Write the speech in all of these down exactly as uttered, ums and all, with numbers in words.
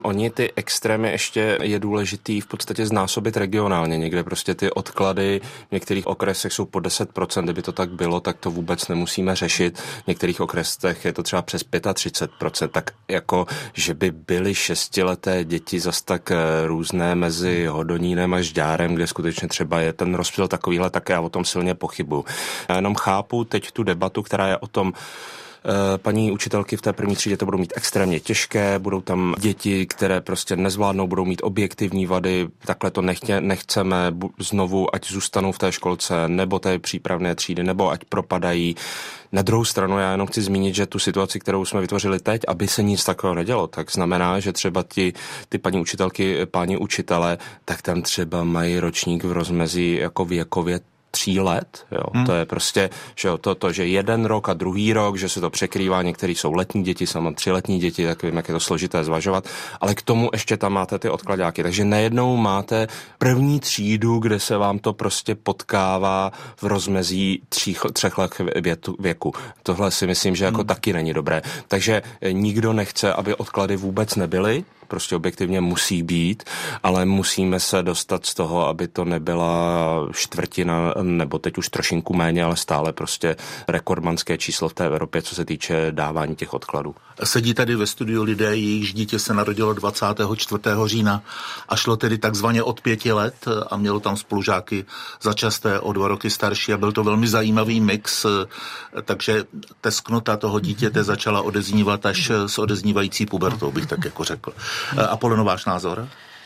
Oni ty extrémy ještě je důležitý v podstatě znásobit regionálně. Někde prostě ty odklady v některých okresech jsou po deset procent. Kdyby to tak bylo, tak to vůbec nemusíme řešit. V některých okresech je to třeba přes třicet pět procent. Tak jako, že by byly šestileté děti zas tak různé mezi Hodonínem a Žďárem, kde skutečně třeba je ten rozptyl takovýhle, tak já o tom silně pochybuju. Já jenom chápu teď tu debatu, která je o tom, paní učitelky v té první třídě to budou mít extrémně těžké, budou tam děti, které prostě nezvládnou, budou mít objektivní vady, takhle to nechtě, nechceme znovu, ať zůstanou v té školce, nebo té přípravné třídy, nebo ať propadají. Na druhou stranu já jenom chci zmínit, že tu situaci, kterou jsme vytvořili teď, aby se nic takového nedělo, tak znamená, že třeba ti, ty paní učitelky, páni učitele, tak tam třeba mají ročník v rozmezí jako věkově tří let, jo. Hmm. To je prostě, že jo, to, to, že jeden rok a druhý rok, že se to překrývá, některý jsou letní děti, samo třiletní děti, tak vím, jak je to složité zvažovat, ale k tomu ještě tam máte ty odkladáky, takže najednou máte první třídu, kde se vám to prostě potkává v rozmezí tří, třech let věku. Tohle si myslím, že jako hmm. taky není dobré. Takže nikdo nechce, aby odklady vůbec nebyly, prostě objektivně musí být, ale musíme se dostat z toho, aby to nebyla čtvrtina, nebo teď už trošinku méně, ale stále prostě rekordmanské číslo v té Evropě, co se týče dávání těch odkladů. Sedí tady ve studiu lidé, jejichž dítě se narodilo dvacátého čtvrtého října a šlo tedy takzvaně od pěti let a mělo tam spolužáky začasté o dva roky starší a byl to velmi zajímavý mix, takže tesknota toho dítěte začala odeznívat až s odeznívající pubertou, bych tak jako řekl. Apoleno, váš názor?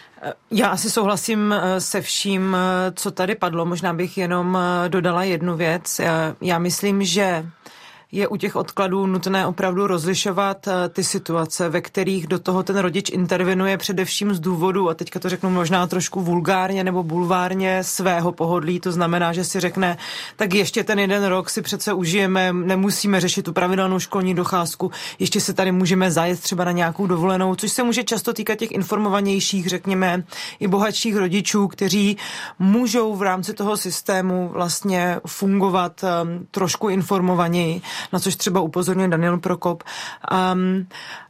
Já asi souhlasím se vším, co tady padlo. Možná bych jenom dodala jednu věc. Já myslím, že je u těch odkladů nutné opravdu rozlišovat ty situace, ve kterých do toho ten rodič intervenuje především z důvodu, a teďka to řeknu možná trošku vulgárně nebo bulvárně, svého pohodlí. To znamená, že si řekne, tak ještě ten jeden rok si přece užijeme, nemusíme řešit tu pravidelnou školní docházku, ještě se tady můžeme zajet třeba na nějakou dovolenou, což se může často týkat těch informovanějších, řekněme, i bohatších rodičů, kteří můžou v rámci toho systému vlastně fungovat um, trošku informovaněji, na což třeba upozorňuje Daniel Prokop. Um,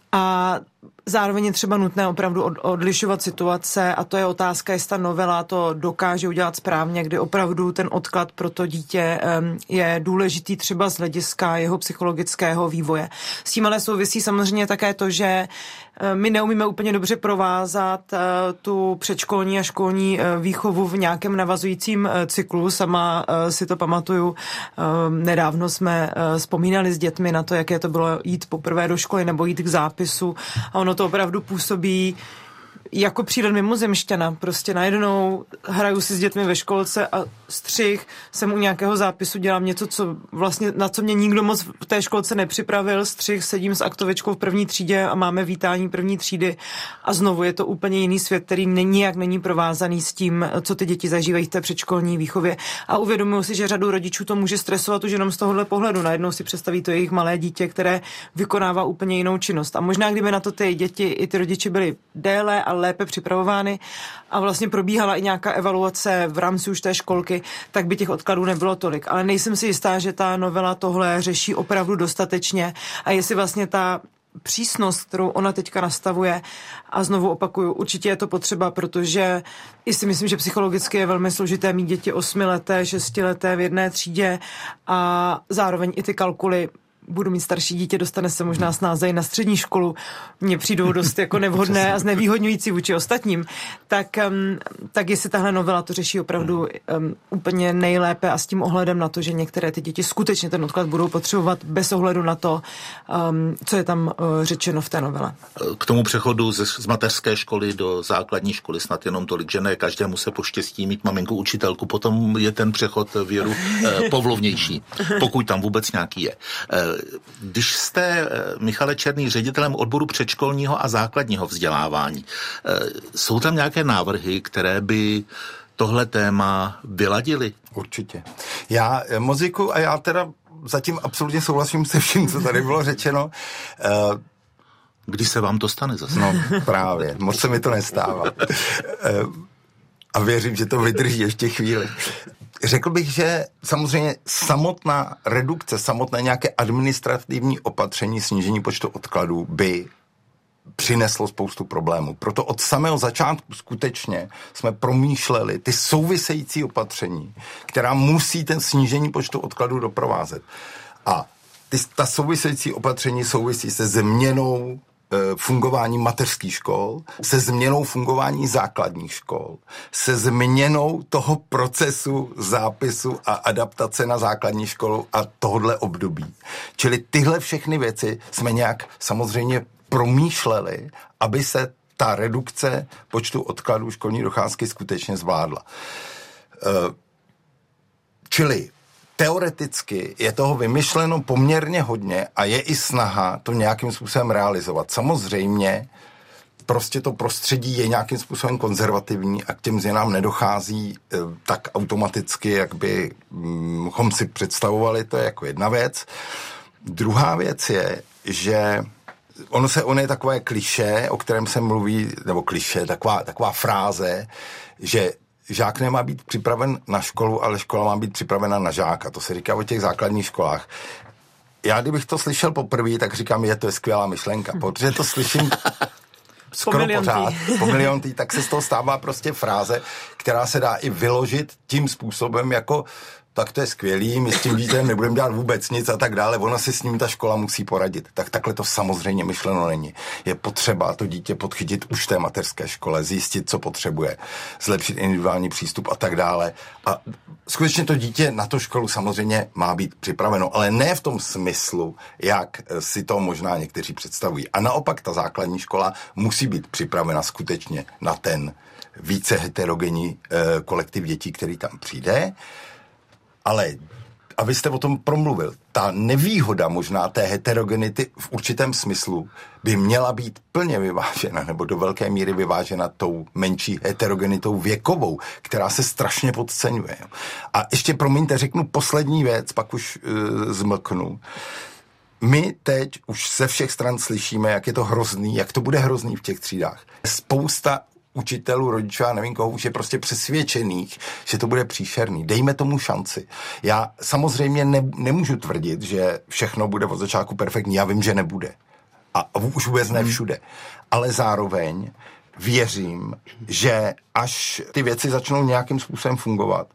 a zároveň je třeba nutné opravdu od, odlišovat situace a to je otázka, jestli ta novela to dokáže udělat správně, kdy opravdu ten odklad pro to dítě um, je důležitý třeba z hlediska jeho psychologického vývoje. S tím ale souvisí samozřejmě také to, že my neumíme úplně dobře provázat uh, tu předškolní a školní uh, výchovu v nějakém navazujícím uh, cyklu. Sama uh, si to pamatuju. Uh, nedávno jsme uh, vzpomínali s dětmi na to, jaké to bylo jít poprvé do školy nebo jít k zápisu. A ono to opravdu působí jako přílet mimozemšťana. Prostě najednou hraju si s dětmi ve školce a střih jsem u nějakého zápisu, dělám něco, co vlastně, na co mě nikdo moc v té školce nepřipravil. Střih, sedím s aktovičkou v první třídě a máme vítání první třídy a znovu je to úplně jiný svět, který nijak není provázaný s tím, co ty děti zažívají v té předškolní výchově. A uvědomuji si, že řadu rodičů to může stresovat už jenom z tohohle pohledu. Najednou si představí to jejich malé dítě, které vykonává úplně jinou činnost. A možná, kdyby na to ty děti i ty rodiče byli déle a lépe připravovány a vlastně probíhala i nějaká evaluace v rámci už té školky, tak by těch odkladů nebylo tolik. Ale nejsem si jistá, že ta novela tohle řeší opravdu dostatečně a jestli vlastně ta přísnost, kterou ona teďka nastavuje, a znovu opakuju, určitě je to potřeba, protože i si myslím, že psychologicky je velmi složité mít děti osmileté, šestileté v jedné třídě a zároveň i ty kalkuly. Budu mít starší dítě, dostane se možná snáze i na střední školu, mně přijdou dost jako nevhodné a znevýhodňující vůči ostatním, tak, um, tak jestli tahle novela to řeší opravdu um, úplně nejlépe a s tím ohledem na to, že některé ty děti skutečně ten odklad budou potřebovat bez ohledu na to, um, co je tam uh, řečeno v té novele. K tomu přechodu z, z mateřské školy do základní školy snad jenom tolik, že ne každému se poštěstí mít maminku učitelku, potom je ten přechod věru eh, povlovnější, pokud tam vůbec nějaký je. Eh, Když jste, Michale Černý, ředitelem odboru předškolního a základního vzdělávání, jsou tam nějaké návrhy, které by tohle téma vyladily? Určitě. Já muziku a já teda zatím absolutně souhlasím se vším, co tady bylo řečeno. Kdy se vám to stane zase? No právě, moc se mi to nestává. A věřím, že to vydrží ještě chvíli. Řekl bych, že samozřejmě samotná redukce, samotné nějaké administrativní opatření, snížení počtu odkladů by přineslo spoustu problémů. Proto od samého začátku skutečně jsme promýšleli ty související opatření, která musí ten snížení počtu odkladů doprovázet. A ty, ta související opatření souvisí se změnou e, fungování mateřských škol, se změnou fungování základních škol, se změnou toho procesu zápisu a adaptace na základní školu a tohodle období. Čili tyhle všechny věci jsme nějak samozřejmě promýšleli, aby se ta redukce počtu odkladů školní docházky skutečně zvládla. E, čili teoreticky je toho vymyšleno poměrně hodně a je i snaha to nějakým způsobem realizovat. Samozřejmě prostě to prostředí je nějakým způsobem konzervativní a k těm změnám nedochází e, tak automaticky, jak bychom si představovali, to je jako jedna věc. Druhá věc je, že ono se, ono je takové klišé, o kterém se mluví, nebo klišé, taková, taková fráze, že žák nemá být připraven na školu, ale škola má být připravena na žáka. To se říká o těch základních školách. Já kdybych to slyšel poprvé, tak říkám, je to je skvělá myšlenka, protože to slyším skoro po pořád, po miliontý, tak se z toho stává prostě fráze, která se dá i vyložit tím způsobem jako tak to je skvělý, my s tím dítětem nebudeme dělat vůbec nic a tak dále, ona si s ním ta škola musí poradit. Tak takhle to samozřejmě myšleno není. Je potřeba to dítě podchytit už v té mateřské škole, zjistit, co potřebuje, zlepšit individuální přístup a tak dále. A skutečně to dítě na tu školu samozřejmě má být připraveno, ale ne v tom smyslu, jak si to možná někteří představují. A naopak ta základní škola musí být připravena skutečně na ten více heterogenní eh, kolektiv dětí, který tam přijde. Ale, a vy jste o tom promluvil, ta nevýhoda možná té heterogenity v určitém smyslu by měla být plně vyvážena, nebo do velké míry vyvážena tou menší heterogenitou věkovou, která se strašně podceňuje. A ještě, promiňte, řeknu poslední věc, pak už uh, zmlknu. My teď už ze všech stran slyšíme, jak je to hrozný, jak to bude hrozný v těch třídách. Spousta učitelů, rodičů, já nevím koho, už je prostě přesvědčených, že to bude příšerný. Dejme tomu šanci. Já samozřejmě ne, nemůžu tvrdit, že všechno bude od začátku perfektní. Já vím, že nebude. A už vůbec ne všude. Ale zároveň věřím, že až ty věci začnou nějakým způsobem fungovat,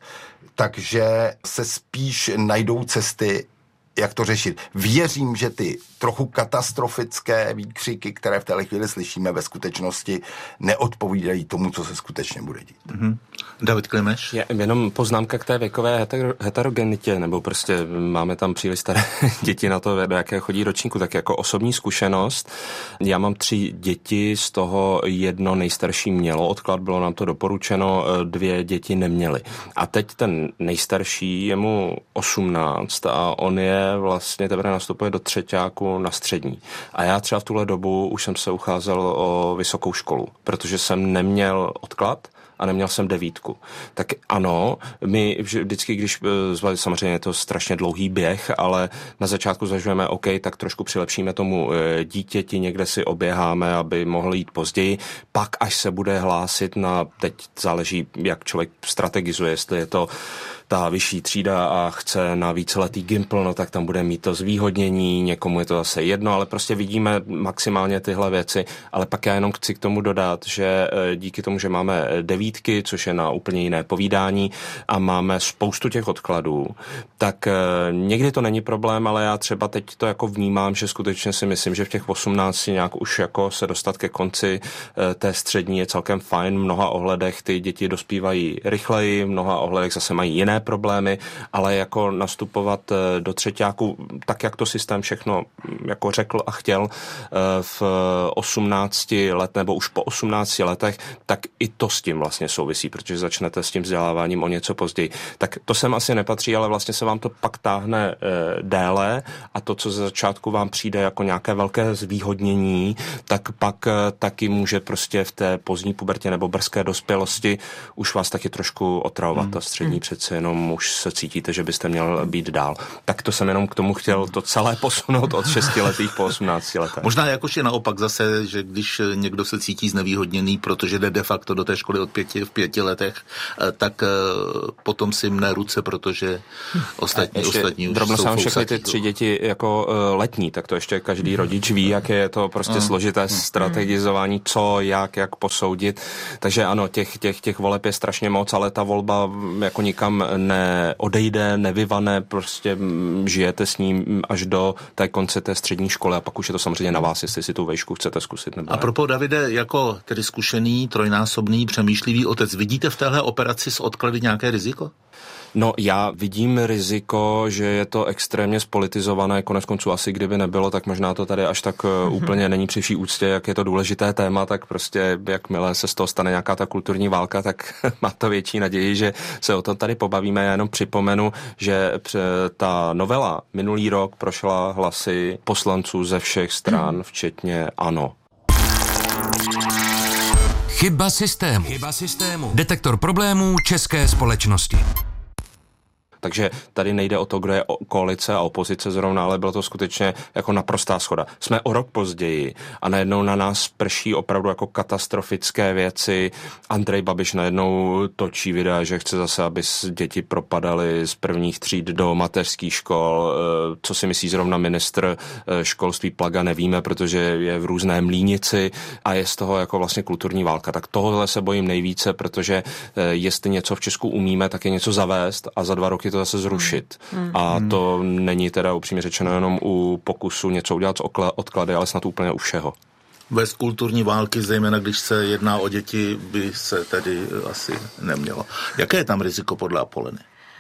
takže se spíš najdou cesty, jak to řešit. Věřím, že ty trochu katastrofické výkřiky, které v téhle chvíli slyšíme, ve skutečnosti neodpovídají tomu, co se skutečně bude dít. Mm-hmm. David Klimeš? Je, jenom poznámka k té věkové heterogenitě, nebo prostě máme tam příliš staré děti na to, do jaké chodí ročníku, tak jako osobní zkušenost. Já mám tři děti, z toho jedno nejstarší mělo odklad, bylo nám to doporučeno, dvě děti neměly. A teď ten nejstarší, je mu osmnáct a on je vlastně teprve nastupuje do třeťáku na střední. A já třeba v tuhle dobu už jsem se ucházel o vysokou školu, protože jsem neměl odklad a neměl jsem devítku. Tak ano, my vždycky, když zvali, samozřejmě je to strašně dlouhý běh, ale na začátku zažujeme OK, tak trošku přilepšíme tomu dítěti, někde si oběháme, aby mohl jít později. Pak, až se bude hlásit na, teď záleží, jak člověk strategizuje, jestli je to ta vyšší třída a chce na víceletý gimpl, no tak tam bude mít to zvýhodnění, někomu je to zase jedno, ale prostě vidíme maximálně tyhle věci, ale pak já jenom chci k tomu dodat, že díky tomu, že máme devítky, což je na úplně jiné povídání a máme spoustu těch odkladů, tak někdy to není problém, ale já třeba teď to jako vnímám, že skutečně si myslím, že v těch osmnácti nějak už jako se dostat ke konci té střední je celkem fajn, v mnoha ohledech ty děti dospívají rychleji, v mnoha ohledech zase mají jiné problémy, ale jako nastupovat do třeťáku, tak jak to systém všechno jako řekl a chtěl v osmnácti let nebo už po osmnácti letech, tak i to s tím vlastně souvisí, protože začnete s tím vzděláváním o něco později. Tak to sem asi nepatří, ale vlastně se vám to pak táhne déle a to, co ze začátku vám přijde jako nějaké velké zvýhodnění, tak pak taky může prostě v té pozdní pubertě nebo brzké dospělosti už vás taky trošku otravovat. Hmm. Ta střední hmm. přece jenom už se cítíte, že byste měl být dál. Tak to jsem jenom k tomu chtěl to celé posunout od šestiletých po osmnácti letech. Možná jakož je naopak zase, že když někdo se cítí znevýhodněný, protože jde de facto do té školy od pěti děti v pěti letech, tak potom si mne ruce, protože ostatní, ostatní už drobno jsou sám fousatí. všechny ty tři děti jako letní, tak to ještě každý rodič ví, jak je to prostě mm. složité strategizování, co, jak, jak posoudit. Takže ano, těch, těch, těch voleb je strašně moc, ale ta volba jako nikam neodejde, nevyvane, prostě žijete s ním až do té konce té střední školy a pak už je to samozřejmě na vás, jestli si tu vejšku chcete zkusit nebo A ne. propos, Davide, jako tedy zkušený, trojnásobný, přemýšlivý otec, vidíte v téhle operaci s odklady nějaké riziko? No, já vidím riziko, že je to extrémně spolitizované, konec konců asi kdyby nebylo, tak možná to tady až tak mm-hmm. úplně není při vší úctě, jak je to důležité téma, tak prostě jakmile se z toho stane nějaká ta kulturní válka, tak má to větší naději, že se o tom tady pobavíme. Já jenom připomenu, že ta novela minulý rok prošla hlasy poslanců ze všech stran, mm. včetně ANO. Chyba systému. Chyba systému. Detektor problémů české společnosti. Takže tady nejde o to, kdo je koalice a opozice zrovna, ale bylo to skutečně jako naprostá shoda. Jsme o rok později a najednou na nás prší opravdu jako katastrofické věci. Andrej Babiš najednou točí videa, že chce zase, aby děti propadaly z prvních tříd do mateřských škol. Co si myslí zrovna ministr školství Plaga, nevíme, protože je v různé mlýnici a je z toho jako vlastně kulturní válka. Tak tohle se bojím nejvíce, protože jestli něco v Česku umíme, tak je něco zavést a za dva roky to zase zrušit. Hmm. A to není teda upřímně řečeno jenom u pokusu něco udělat z odklady, ale snad úplně u všeho. Bez kulturní války, zejména když se jedná o děti, by se tedy asi nemělo. Jaké je tam riziko podle Apoleny?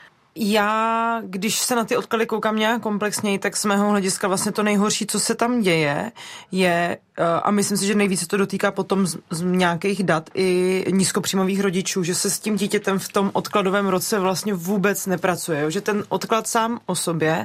Já, když se na ty odklady koukám nějak komplexněji, tak z mého hlediska vlastně to nejhorší, co se tam děje, je, a myslím si, že nejvíce to dotýká potom z, z nějakých dat i nízkopříjmových rodičů, že se s tím dítětem v tom odkladovém roce vlastně vůbec nepracuje. Že ten odklad sám o sobě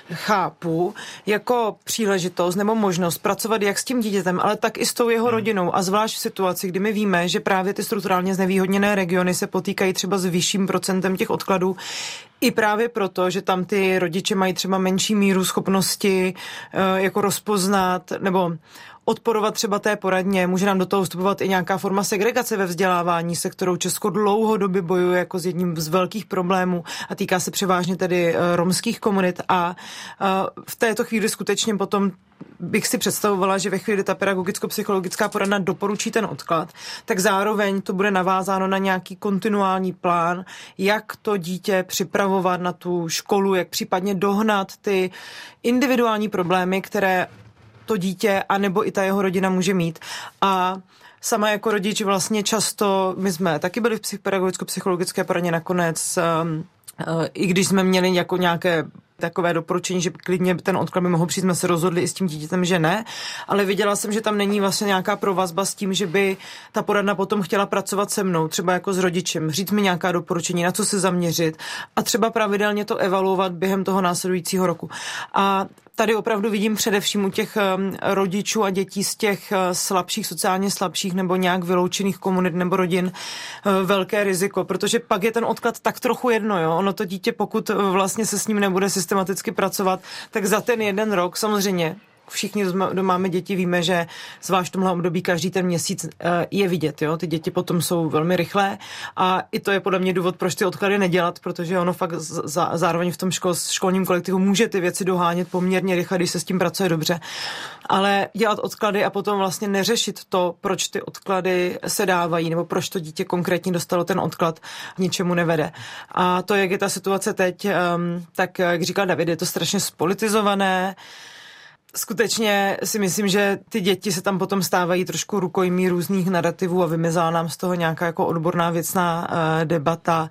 chápu jako příležitost nebo možnost pracovat jak s tím dítětem, ale tak i s tou jeho rodinou. A zvlášť v situaci, kdy my víme, že právě ty strukturálně znevýhodněné regiony se potýkají třeba s vyšším procentem těch odkladů, i právě proto, že tam ty rodiče mají třeba menší míru schopnosti e, jako rozpoznat nebo odporovat třeba té poradně. Může nám do toho vstupovat i nějaká forma segregace ve vzdělávání, se kterou Česko dlouhodobě bojuje jako s jedním z velkých problémů a týká se převážně tedy e, romských komunit a e, v této chvíli skutečně potom bych si představovala, že ve chvíli ta pedagogicko-psychologická poradna doporučí ten odklad, tak zároveň to bude navázáno na nějaký kontinuální plán, jak to dítě připravovat na tu školu, jak případně dohnat ty individuální problémy, které to dítě anebo i ta jeho rodina může mít. A sama jako rodič vlastně často, my jsme taky byli v pedagogicko-psychologické poradně nakonec, um, uh, i když jsme měli jako nějaké takové doporučení, že klidně ten odklad by mohl přijít, jsme se rozhodli i s tím dítětem, že ne, ale viděla jsem, že tam není vlastně nějaká provazba s tím, že by ta poradna potom chtěla pracovat se mnou, třeba jako s rodičem, říct mi nějaká doporučení, na co se zaměřit a třeba pravidelně to evaluovat během toho následujícího roku. A tady opravdu vidím především u těch um, rodičů a dětí z těch uh, slabších, sociálně slabších nebo nějak vyloučených komunit nebo rodin uh, velké riziko, protože pak je ten odklad tak trochu jedno, jo. Ono to dítě, pokud uh, vlastně se s ním nebude systematicky pracovat, tak za ten jeden rok samozřejmě všichni, kdo máme děti, víme, že zvlášť v tomhle období každý ten měsíc je vidět, jo. Ty děti potom jsou velmi rychlé a i to je podle mě důvod, proč ty odklady nedělat, protože ono fakt za, zároveň v tom škol, školním kolektivu může ty věci dohánět poměrně rychle, když se s tím pracuje dobře. Ale dělat odklady a potom vlastně neřešit to, proč ty odklady se dávají, nebo proč to dítě konkrétně dostalo ten odklad, ničemu nevede. A to, jak je ta situace teď, tak jak říkal David, je to strašně spolitizované. Skutečně si myslím, že ty děti se tam potom stávají trošku rukojmí různých narrativů a vymizela nám z toho nějaká jako odborná věcná uh, debata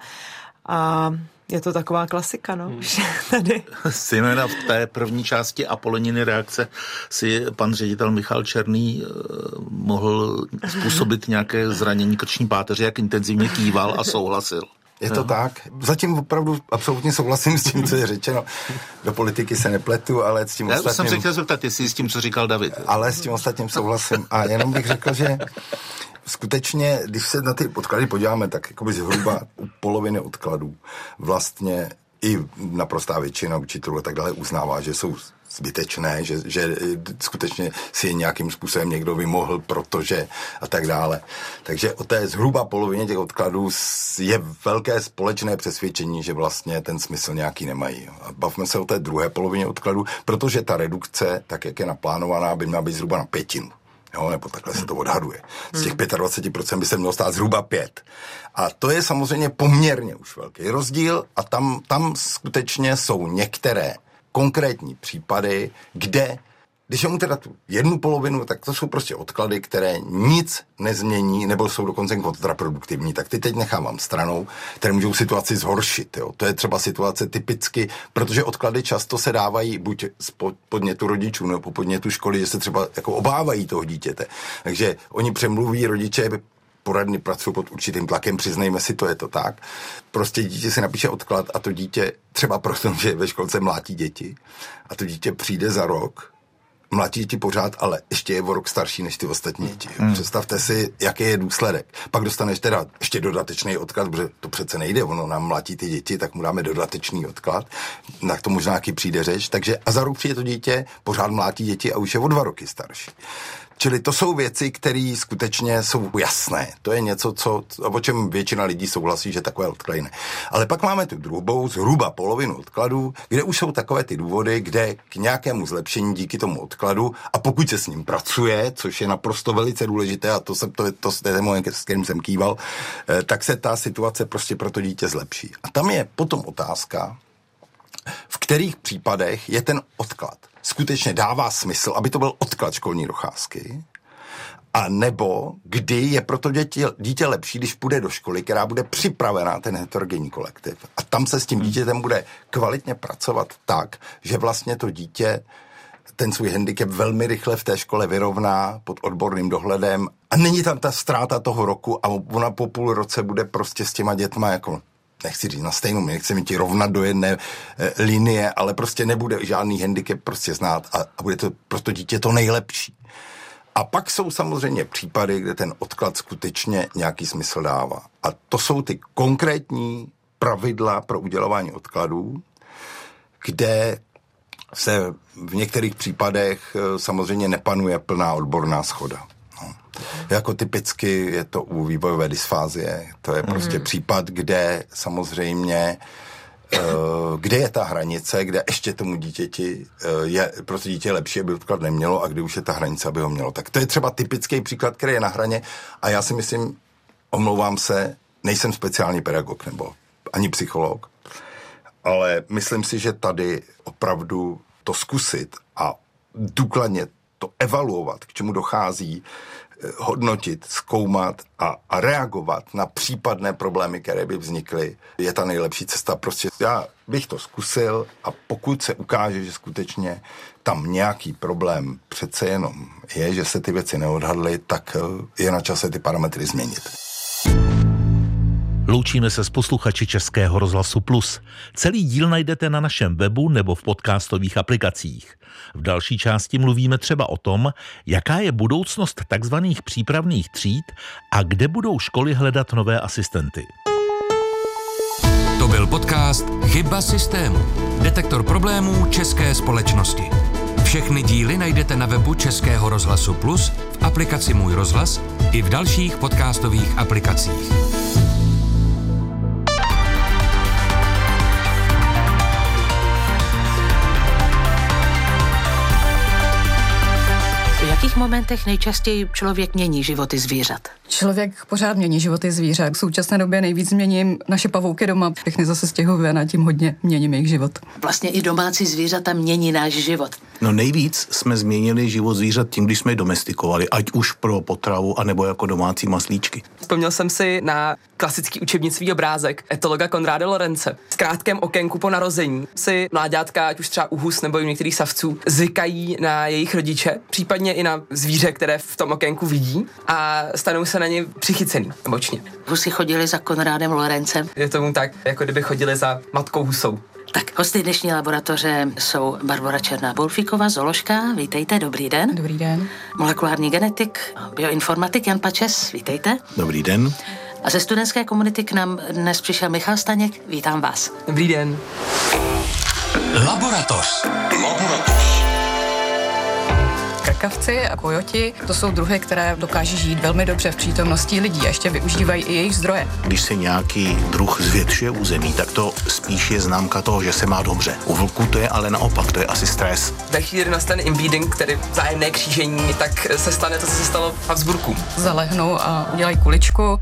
a je to taková klasika, no, hmm. tady. Zejména v té první části Apoleniny reakce si pan ředitel Michal Černý uh, mohl způsobit nějaké zranění krční páteře, jak intenzivně kýval a souhlasil. Je to tak. Zatím opravdu absolutně souhlasím s tím, co je řečeno. Do politiky se nepletu, ale s tím Já ostatním... Já jsem se chtěl zeptat, jestli s tím, co říkal David. Ale s tím ostatním souhlasím. A jenom bych řekl, že skutečně, když se na ty odklady podíváme, tak jakoby zhruba u poloviny odkladů vlastně i naprostá většina učitelů a tak dále uznává, že jsou zbytečné, že, že skutečně si je nějakým způsobem někdo vymohl, protože a tak dále. Takže o té zhruba polovině těch odkladů je velké společné přesvědčení, že vlastně ten smysl nějaký nemají. A bavme se o té druhé polovině odkladů, protože ta redukce, tak jak je naplánovaná, by měla být zhruba na pětinu. Jo, nebo takhle se to odhaduje. Z těch dvacet pět procent by se mělo stát zhruba pět. A to je samozřejmě poměrně už velký rozdíl a tam, tam skutečně jsou některé konkrétní případy, kde, když mu teda tu jednu polovinu, tak to jsou prostě odklady, které nic nezmění, nebo jsou dokonce kontraproduktivní, tak ty teď nechávám stranou, které můžou situaci zhoršit. Jo. To je třeba situace typicky, protože odklady často se dávají buď z podnětu rodičů, nebo po podnětu školy, že se třeba jako obávají toho dítěte. Takže oni přemluví rodiče, poradny pracují pod určitým tlakem, přiznejme si, to je to tak. Prostě dítě si napíše odklad a to dítě třeba proto, že ve školce mlátí děti a to dítě přijde za rok, mladí děti pořád, ale ještě je o rok starší než ty ostatní děti. Hmm. Představte si, jaký je důsledek. Pak dostaneš teda ještě dodatečný odklad, protože to přece nejde, ono nám mlátí ty děti, tak mu dáme dodatečný odklad, na to možná jaký přijde řeč, takže a za rok přijde to dítě, pořád mlátí děti a už je o dva roky starší. Čili to jsou věci, které skutečně jsou jasné. To je něco, co, o čem většina lidí souhlasí, že takové odklady ne. Ale pak máme tu druhou, zhruba polovinu odkladů, kde už jsou takové ty důvody, kde k nějakému zlepšení díky tomu odkladu, a pokud se s ním pracuje, což je naprosto velice důležité, a to, jsem, to, to, to je moje, s kterým jsem kýval, tak se ta situace prostě pro to dítě zlepší. A tam je potom otázka, v kterých případech je ten odklad skutečně dává smysl, aby to byl odklad školní docházky, a nebo kdy je pro to dítě, dítě lepší, když půjde do školy, která bude připravená, ten heterogenní kolektiv. A tam se s tím dítětem bude kvalitně pracovat tak, že vlastně to dítě ten svůj handicap velmi rychle v té škole vyrovná pod odborným dohledem a není tam ta ztráta toho roku a ona po půl roce bude prostě s těma dětma jako nechci říct na stejnou, nechci mi ti rovnat do jedné e, linie, ale prostě nebude žádný handicap prostě znát a, a bude to pro to dítě to nejlepší. A pak jsou samozřejmě případy, kde ten odklad skutečně nějaký smysl dává. A to jsou ty konkrétní pravidla pro udělování odkladů, kde se v některých případech e, samozřejmě nepanuje plná odborná shoda. Jako typicky je to u vývojové dysfázie. To je prostě mm. případ, kde samozřejmě, kde je ta hranice, kde ještě tomu dítěti je, pro to dítě je lepší, aby odklad nemělo a kdy už je ta hranice, aby ho mělo. Tak to je třeba typický příklad, který je na hraně a já si myslím, omlouvám se, nejsem speciální pedagog nebo ani psycholog, ale myslím si, že tady opravdu to zkusit a důkladně to evaluovat, k čemu dochází, hodnotit, zkoumat a, a reagovat na případné problémy, které by vznikly, je ta nejlepší cesta. Prostě já bych to zkusil a pokud se ukáže, že skutečně tam nějaký problém přece jenom je, že se ty věci neodhadly, tak je na čase ty parametry změnit. Loučíme se s posluchači Českého rozhlasu Plus. Celý díl najdete na našem webu nebo v podcastových aplikacích. V další části mluvíme třeba o tom, jaká je budoucnost takzvaných přípravných tříd a kde budou školy hledat nové asistenty. To byl podcast Chyba systému. Detektor problémů české společnosti. Všechny díly najdete na webu Českého rozhlasu Plus, v aplikaci Můj rozhlas i v dalších podcastových aplikacích. V jakých momentech nejčastěji člověk mění životy zvířat? Člověk pořád mění životy zvířat. V současné době nejvíc měním naše pavouky doma. Všechny zase stěhové, na tím hodně měním jejich život. Vlastně i domácí zvířata mění náš život. No nejvíc jsme změnili život zvířat tím, když jsme je domestikovali, ať už pro potravu, anebo jako domácí maslíčky. Vzpomněl jsem si na klasický učebnicový obrázek etologa Konráda Lorence. V krátkém okénku po narození si mláďátka, ať už třeba u hus nebo i u některých savců, zvykají na jejich rodiče, případně i na zvíře, které v tom okénku vidí a stanou se na ně přichycený bočně. Husy chodili za Konrádem Lorencem. Je tomu tak, jako kdyby chodili za matkou husou. Tak, hosty dnešní laboratoře jsou Barbora Černá-Bulfíková, zooložka, vítejte, dobrý den. Dobrý den. Molekulární genetik, bioinformatik Jan Pačes, vítejte. Dobrý den. A ze studentské komunity k nám dnes přišel Michal Staněk, vítám vás. Dobrý den. Laboratoř. Laboratoř. krkavci a kojoti, to jsou druhy, které dokáží žít velmi dobře v přítomnosti lidí a ještě využívají i jejich zdroje. Když se nějaký druh zvětšuje území, tak to spíš je známka toho, že se má dobře. U vlků to je ale naopak, to je asi stres. Ve chvíli, kdy nastane inbreeding, tedy vzájemné křížení, tak se stane to, co se stalo v Habsburku. Zalehnou a udělají kuličku.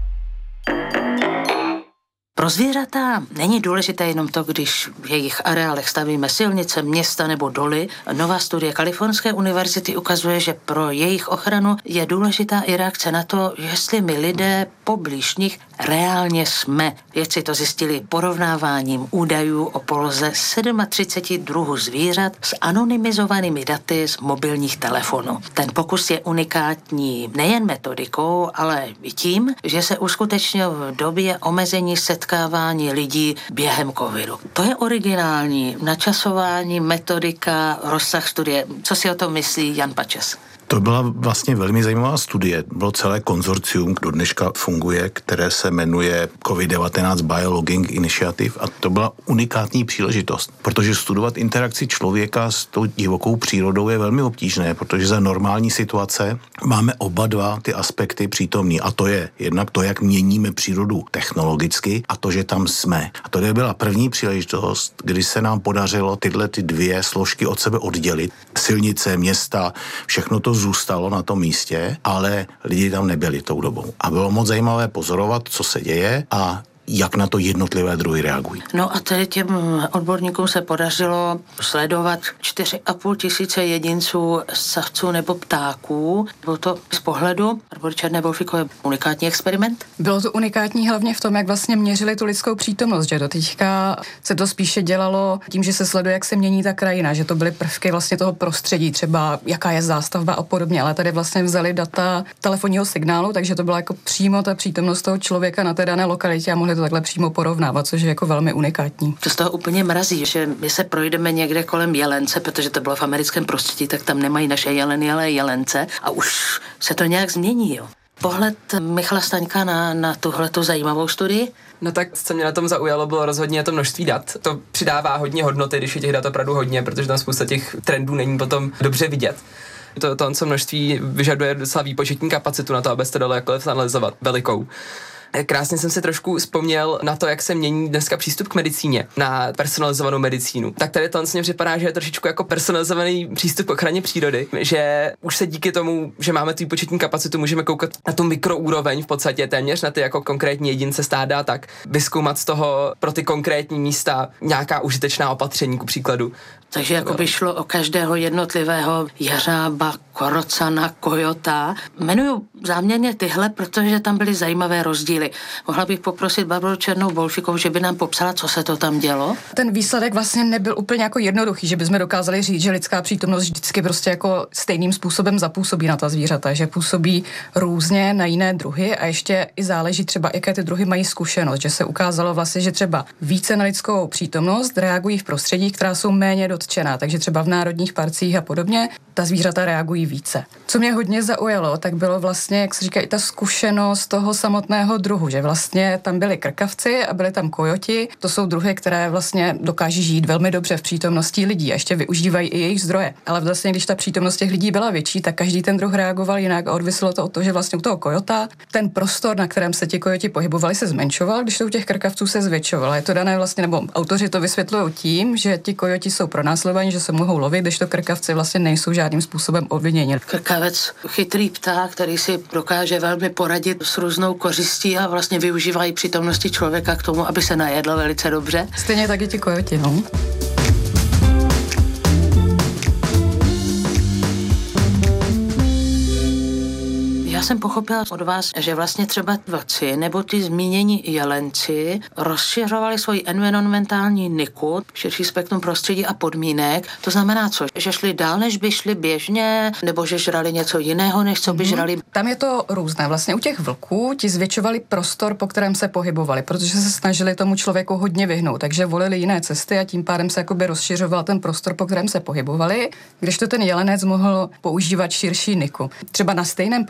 Pro zvířata není důležité jenom to, když v jejich areálech stavíme silnice, města nebo doly. Nová studie Kalifornské univerzity ukazuje, že pro jejich ochranu je důležitá i reakce na to, jestli my lidé poblíž nich reálně jsme. Vědci to zjistili porovnáváním údajů o poloze třicet sedm druhů zvířat s anonymizovanými daty z mobilních telefonů. Ten pokus je unikátní nejen metodikou, ale i tím, že se uskutečnil v době omezení setkávání lidí během covidu. To je originální načasování, metodika, rozsah studie. Co si o tom myslí Jan Pačes? To byla vlastně velmi zajímavá studie. Bylo celé konzorcium, do dneška funguje, které se jmenuje COVID devatenáct Biologging Initiative a to byla unikátní příležitost, protože studovat interakci člověka s tou divokou přírodou je velmi obtížné, protože za normální situace máme oba dva ty aspekty přítomný a to je jednak to, jak měníme přírodu technologicky a to, že tam jsme. A to byla první příležitost, kdy se nám podařilo tyhle ty dvě složky od sebe oddělit. Silnice, města, všechno to zůstalo na tom místě, ale lidi tam nebyli tou dobou. A bylo moc zajímavé pozorovat, co se děje a jak na to jednotlivé druhy reagují. No a tedy těm odborníkům se podařilo sledovat čtyři a půl tisíce jedinců savců nebo ptáků. Bylo to z pohledu Barbory Černé Bolfíkové unikátní experiment? Bylo to unikátní hlavně v tom, jak vlastně měřili tu lidskou přítomnost, že do teďka se to spíše dělalo tím, že se sleduje, jak se mění ta krajina, že to byly prvky vlastně toho prostředí, třeba jaká je zástavba a podobně, ale tady vlastně vzali data telefonního signálu, takže to byla jako přímo ta přítomnost toho člověka na té dané lokalitě a mohli to takhle přímo porovnávat, což je jako velmi unikátní. To z toho úplně mrazí, že my se projdeme někde kolem jelence, protože to bylo v americkém prostředí, tak tam nemají naše jeleny, ale jelence a už se to nějak změní, jo. Pohled Michala Staňka na, na tuhletu zajímavou studii? No tak, co mě na tom zaujalo, bylo rozhodně to množství dat. To přidává hodně hodnoty, když je těch dat opravdu hodně, protože tam spousta těch trendů není potom dobře vidět. To, to, co množství vyžaduje docela výpočetní kapacitu na to, abyste dali jakkoliv analyzovat velikou. Krásně jsem si trošku vzpomněl na to, jak se mění dneska přístup k medicíně, na personalizovanou medicínu. Tak tady to mě připadá, že je trošičku jako personalizovaný přístup k ochraně přírody, že už se díky tomu, že máme tu výpočetní kapacitu, můžeme koukat na tu mikroúroveň v podstatě téměř na ty jako konkrétní jedince stáda, tak vyzkoumat z toho pro ty konkrétní místa nějaká užitečná opatření, ku příkladu. Takže jako by šlo o každého jednotlivého jeřába, korocana, kojota. Jmenuju záměrně tyhle, protože tam byly zajímavé rozdíly. Mohla bych poprosit Barboru Černou Bolfíkovou, že by nám popsala, co se to tam dělo? Ten výsledek vlastně nebyl úplně jako jednoduchý, že bychom dokázali říct, že lidská přítomnost vždycky prostě jako stejným způsobem zapůsobí na ta zvířata, že působí různě na jiné druhy a ještě i záleží třeba, jaké ty druhy mají zkušenost, že se ukázalo vlastně, že třeba více na lidskou přítomnost reagují v prostředí, která jsou méně dotčená, takže třeba v národních parcích a podobně ta zvířata reagují více. Co mě hodně zaujalo, tak bylo vlastně, jak se říká, i ta zkušenost toho samotného druhu, že vlastně tam byli krkavci a byli tam kojoti. To jsou druhy, které vlastně dokáží žít velmi dobře v přítomnosti lidí a ještě využívají i jejich zdroje. Ale vlastně, když ta přítomnost těch lidí byla větší, tak každý ten druh reagoval jinak a odviselo to od toho, že vlastně u toho kojota ten prostor, na kterém se ti kojoti pohybovali, se zmenšoval, když to u těch krkavců se zvětšoval. Je to dané vlastně, nebo autoři to vysvětlují tím, že ti kojoti jsou pronásledovaní, že se mohou lovit, když to krkavci vlastně nejsou žádným způsobem obviněni. Krkavec, chytrý pták, který si dokáže velmi poradit s různou kořistí a vlastně využívají přítomnosti člověka k tomu, aby se najedl velice dobře. Stejně tak i ti kojoti, no. Já jsem pochopila od vás, že vlastně třeba vlci nebo ty zmínění jelenci rozšiřovali svoji environmentální niku, širší spektrum prostředí a podmínek. To znamená co? Že šli dál, než by šli běžně, nebo že žrali něco jiného, než co by mm-hmm. žrali? Tam je to různé. Vlastně u těch vlků ti zvětšovali prostor, po kterém se pohybovali, protože se snažili tomu člověku hodně vyhnout, takže volili jiné cesty a tím pádem se jakoby rozšiřoval ten prostor, po kterém se pohybovali, když to ten jelenec mohl používat širší niku. Třeba na stejném prostoru,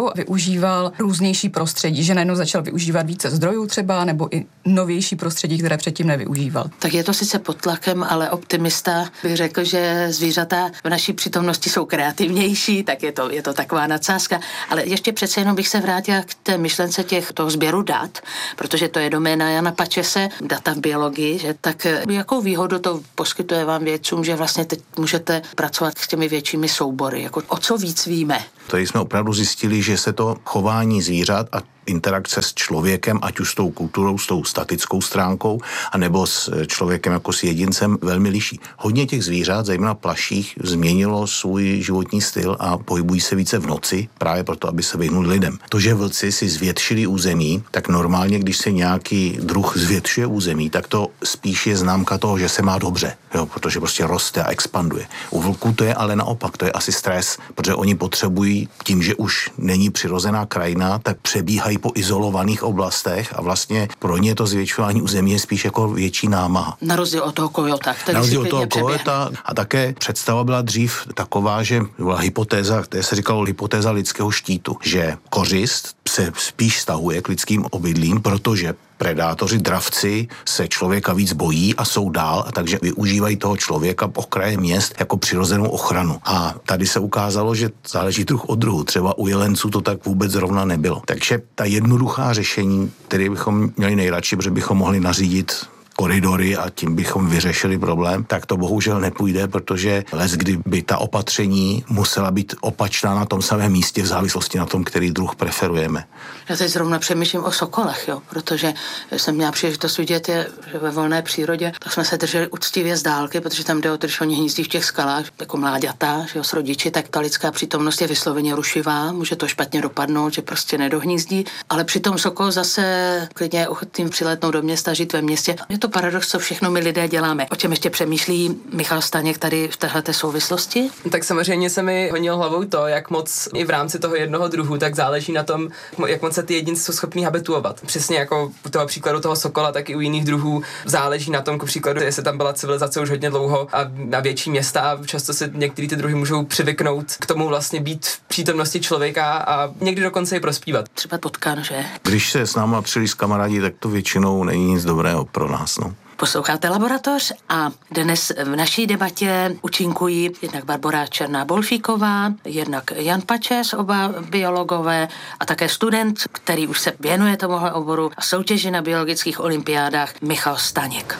jako využíval různější prostředí, že najednou začal využívat více zdrojů třeba, nebo i novější prostředí, které předtím nevyužíval. Tak je to sice pod tlakem, ale optimista bych řekl, že zvířata v naší přítomnosti jsou kreativnější, tak je to, je to taková nadsázka. Ale ještě přece jenom bych se vrátila k té myšlence těch toho sběru dat, protože to je doména Jana Pačese, data v biologii, že tak jakou výhodu to poskytuje vám vědcům, že vlastně teď můžete pracovat s těmi většími soubory, jako o co víc víme. Tady jsme opravdu zjistili, že se to chování zvířat a interakce s člověkem, ať už s tou kulturou, s tou statickou stránkou, anebo s člověkem jako s jedincem, velmi liší. Hodně těch zvířat, zejména plaších, změnilo svůj životní styl a pohybují se více v noci, právě proto, aby se vyhnuli lidem. To, že vlci si zvětšili území, tak normálně, když se nějaký druh zvětšuje území, tak to spíš je známka toho, že se má dobře, jo, protože prostě roste a expanduje. U vlků to je ale naopak, to je asi stres, protože oni potřebují tím, že už není přirozená krajina, tak přebíhají po izolovaných oblastech a vlastně pro ně to zvětšování území je spíš jako větší námaha. Na rozdíl od toho kojota. Na rozdíl od toho kojota a také představa byla dřív taková, že byla hypotéza, které se říkalo hypotéza lidského štítu, že kořist se spíš stahuje k lidským obydlím, protože predátoři, dravci se člověka víc bojí a jsou dál, a takže využívají toho člověka okraje měst jako přirozenou ochranu. A tady se ukázalo, že záleží druh od druhu. Třeba u jelenců to tak vůbec zrovna nebylo. Takže ta jednoduchá řešení, které bychom měli nejradši, protože bychom mohli nařídit koridory a tím bychom vyřešili problém, tak to bohužel nepůjde, protože les, kdyby ta opatření musela být opačná na tom samém místě v závislosti na tom, který druh preferujeme. Já teď zrovna přemýšlím o sokolech, jo, protože jsem měla příležitost vidět je ve volné přírodě, tak jsme se drželi úctivě z dálky, protože tam jde o to, když oni hnízdí v těch skalách, jako mláďata, že jo, s rodiči, tak ta lidská přítomnost je vysloveně rušivá, může to špatně dopadnout, že prostě nedohnízdí, ale přitom sokol zase klidně ochotný přilétnout do města, žít ve městě. Je to paradox, co všechno my lidé děláme. O čem ještě přemýšlí Michal Staněk tady v téhleté souvislosti? Tak samozřejmě se mi honilo hlavou to, jak moc i v rámci toho jednoho druhu, tak záleží na tom, jak moc se ty jedinci jsou schopní habituovat. Přesně jako u toho příkladu toho sokola, tak i u jiných druhů záleží na tom, ku příkladu, jestli tam byla civilizace už hodně dlouho a na větší města a často se některé ty druhy můžou přivyknout k tomu vlastně být v přítomnosti člověka a někdy dokonce i prospívat. Třeba potkan, že? Když se s náma přijeli s kamarádi, tak to většinou není nic dobrého pro nás, no. Posloucháte Laboratoř a dnes v naší debatě účinkují jednak Barbora Černá-Bolšíková, jednak Jan Pačes, oba biologové a také student, který už se věnuje tomuhle oboru a soutěži na biologických olympiádách Michal Staněk.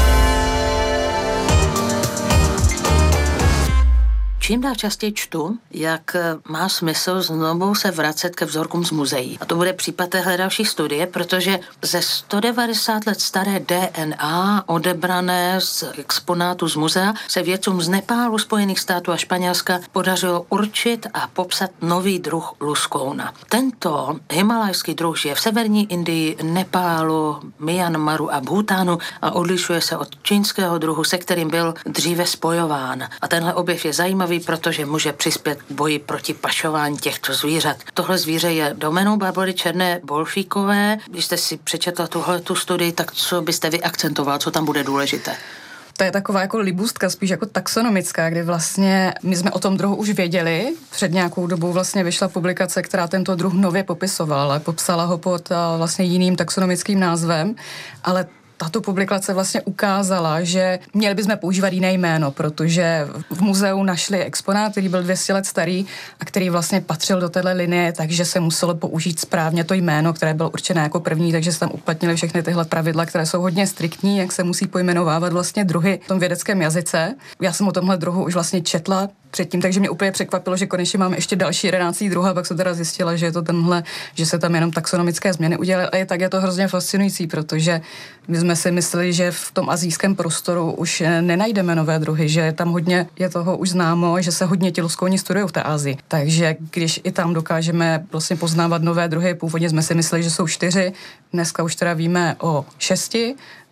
Čím dál častěji čtu, jak má smysl znovu se vracet ke vzorkům z muzeí. A to bude případ téhle další studie, protože ze sto devadesát let staré D N A odebrané z exponátu z muzea se vědcům z Nepálu, Spojených států a Španělska podařilo určit a popsat nový druh luskouna. Tento himalajský druh žije v severní Indii, Nepálu, Myanmaru a Bhutánu a odlišuje se od čínského druhu, se kterým byl dříve spojován. A tenhle objev je zajímavý, protože může přispět k boji proti pašování těchto zvířat. Tohle zvíře je doménou Barbory Černé-Bolšíkové. Když jste si přečetla tuhle tu studii, tak co byste vy akcentoval, co tam bude důležité? To je taková jako libůstka, spíš jako taxonomická, kdy vlastně my jsme o tom druhu už věděli. Před nějakou dobou vlastně vyšla publikace, která tento druh nově popisovala, ale popsala ho pod vlastně jiným taxonomickým názvem, ale tato publikace vlastně ukázala, že měli bychom používat jiné jméno, protože v muzeu našli exponát, který byl dvě stě let starý a který vlastně patřil do téhle linie, takže se muselo použít správně to jméno, které bylo určené jako první, takže se tam uplatnily všechny tyhle pravidla, které jsou hodně striktní, jak se musí pojmenovávat vlastně druhy v tom vědeckém jazyce. Já jsem o tomhle druhu už vlastně četla předtím, takže mě úplně překvapilo, že konečně máme ještě další jedenáctý druh, a pak jsem teda zjistila, že je to tenhle, že se tam jenom taxonomické změny udělaly. A je tak je to hrozně fascinující, protože my jsme si mysleli, že v tom asijském prostoru už nenajdeme nové druhy, že tam hodně je toho už známo, že se hodně ti luskouni studují v té Asii. Takže když i tam dokážeme vlastně poznávat nové druhy, původně jsme si mysleli, že jsou čtyři, dneska už teda víme o šesti,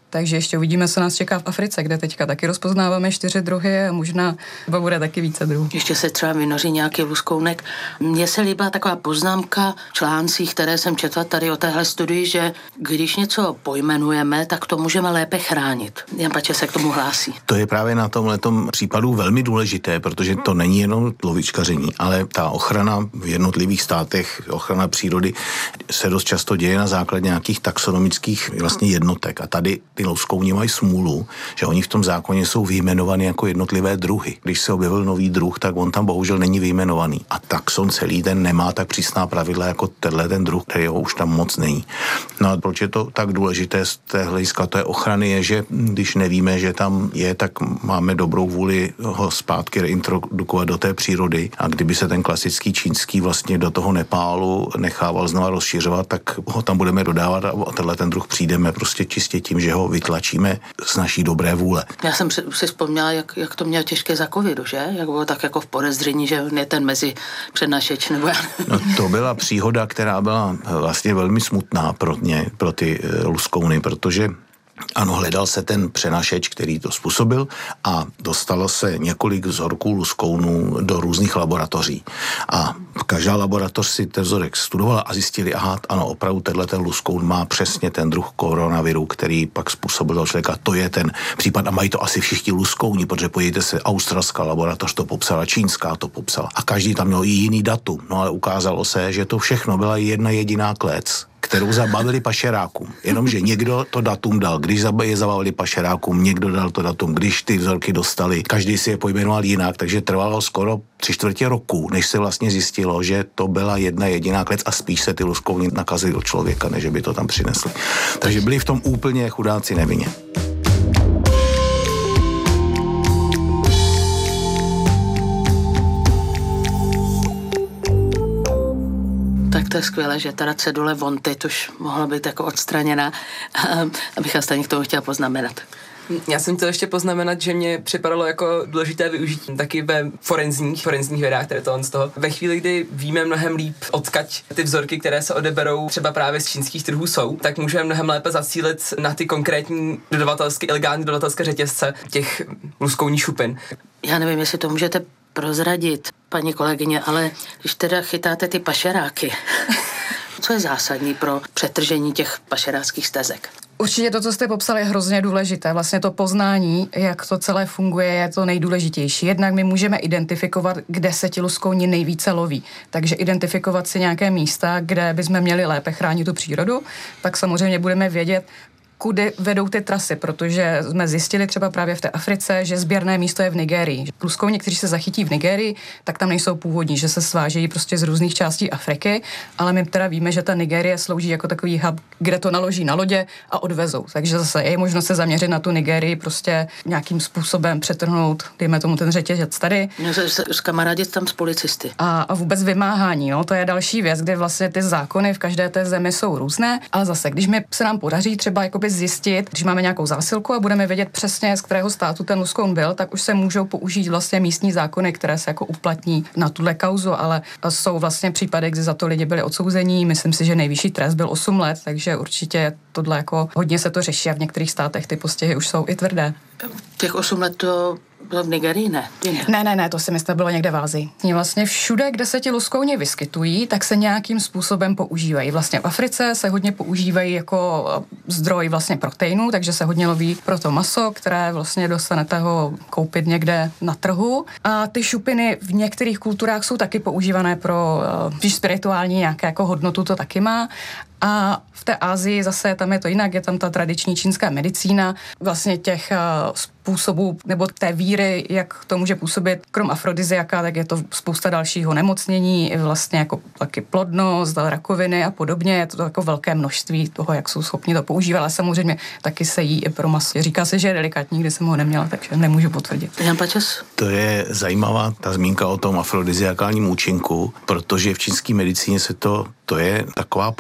Takže ještě uvidíme, co nás čeká v Africe, kde teďka taky rozpoznáváme čtyři druhy a možná bude taky více druhů. Ještě se třeba vynoří nějaký luskounek. Mně se líbila taková poznámka v článcích, které jsem četla tady o téhle studii, že když něco pojmenujeme, tak to můžeme lépe chránit. Jan Pače se k tomu hlásí. To je právě na tomhletom případu velmi důležité, protože to není jenom lovičkaření, ale ta ochrana v jednotlivých státech, ochrana přírody se dost často děje na základě nějakých taxonomických vlastně jednotek. A tady ty louskouni mají smůlu, že oni v tom zákoně jsou vyjmenovány jako jednotlivé druhy. Když se objevil nový druh, tak on tam bohužel není vyjmenovaný. A taxon celý ten nemá tak přísná pravidla jako tenhle ten druh, který ho už tam moc není. No a proč je to tak důležité z té hlediska té ochrany je, že když nevíme, že tam je, tak máme dobrou vůli ho zpátky reintrodukovat do té přírody a kdyby se ten klasický čínský vlastně do toho Nepálu nechával znova rozšiřovat, tak ho tam budeme dodávat a tenhle ten druh přijdeme prostě čistě tím, že ho vytlačíme z naší dobré vůle. Já jsem si vzpomněla, jak, jak to měl těžké za covidu, že? Jak bylo tak jako v podezření, že je ten mezi přednášeč, nebo já... No, to byla příhoda, která byla vlastně velmi smutná pro ně, pro ty luskouny, protože ano, hledal se ten přenašeč, který to způsobil a dostalo se několik vzorků luskounů do různých laboratoří. A každá laboratoř si ten vzorek studovala a zjistili, aha, ano, opravdu tenhle ten luskoun má přesně ten druh koronaviru, který pak způsobil toho člověka. To je ten případ a mají to asi všichni luskouni, protože podívejte se, australská laboratoř to popsala, čínská to popsala a každý tam měl i jiný datum. No ale ukázalo se, že to všechno byla jedna jediná klec, kterou zabavili pašerákům. Jenomže někdo to datum dal, když je zabavili pašerákům, někdo dal to datum, když ty vzorky dostali, každý si je pojmenoval jinak, takže trvalo skoro tři čtvrtě roku, než se vlastně zjistilo, že to byla jedna jediná klec a spíš se ty luskouny nakazily do člověka, než by to tam přinesli. Takže byli v tom úplně chudáci nevinně. Tak to je skvělé, že teda cedule von teď už mohla být jako odstraněna, abych já stejně k tomu chtěla poznamenat. Já jsem chtěl ještě poznamenat, že mě připadalo jako důležité využití taky ve forenzních, forenzních vědách, které to on z toho. Ve chvíli, kdy víme mnohem líp, odkaď ty vzorky, které se odeberou třeba právě z čínských trhů jsou, tak můžeme mnohem lépe zacílit na ty konkrétní dodavatelské, ilegální dodavatelské řetězce těch luskouních šupin. Já nevím, jestli to můžete prozradit, paní kolegyně, ale když teda chytáte ty pašeráky, co je zásadní pro přetržení těch pašeráckých stezek? Určitě to, co jste popsali, je hrozně důležité. Vlastně to poznání, jak to celé funguje, je to nejdůležitější. Jednak my můžeme identifikovat, kde se ti luskouni nejvíce loví. Takže identifikovat si nějaké místa, kde bychom měli lépe chránit tu přírodu, tak samozřejmě budeme vědět, kudy vedou ty trasy, protože jsme zjistili třeba právě v té Africe, že sběrné místo je v Nigérii. Luskouni, kteří se zachytí v Nigérii, tak tam nejsou původní, že se svážejí prostě z různých částí Afriky, ale my teda víme, že ta Nigérie slouží jako takový hub, kde to naloží na lodě a odvezou. Takže zase je možnost se zaměřit na tu Nigérii, prostě nějakým způsobem přetrhnout, dejme tomu ten řetězec tady. S kamarádit tam s policisty. A, a vůbec vymáhání, no, to je další věc, kde vlastně ty zákony v každé té zemi jsou různé, ale zase, když mi se nám podaří třeba jakoby zjistit, když máme nějakou zásilku a budeme vědět přesně, z kterého státu ten luskoun byl, tak už se můžou použít vlastně místní zákony, které se jako uplatní na tuhle kauzu, ale jsou vlastně případy, kdy za to lidi byli odsouzení. Myslím si, že nejvyšší trest byl osm let, takže určitě tohle jako hodně se to řeší a v některých státech ty postihy už jsou i tvrdé. Těch osm let to bylo v Nigerii, ne? Ne, ne, ne, to si myslím, bylo někde v Asii. Vlastně všude, kde se ti luskouni vyskytují, tak se nějakým způsobem používají. Vlastně v Africe se hodně používají jako zdroj vlastně proteinů, takže se hodně loví pro to maso, které vlastně dostanete ho koupit někde na trhu. A ty šupiny v některých kulturách jsou taky používané pro uh, spirituální nějaké jako hodnotu, to taky má. A v té Asii zase tam je to jinak, je tam ta tradiční čínská medicína, vlastně těch uh, způsobů nebo té víry, jak to může působit, krom afrodiziaka, tak je to spousta dalšího nemocnění, vlastně jako taky plodnost, rakoviny a podobně, je to jako velké množství toho, jak jsou schopni to používat, ale samozřejmě taky se jí i pro maso. Říká se, že je delikátní, když jsem ho neměla, takže nemůžu potvrdit. Jan Pačes? To je zajímavá ta zmínka o tom afrodiziakálním účinku, protože v čínské medicíně se to, to je taková pověra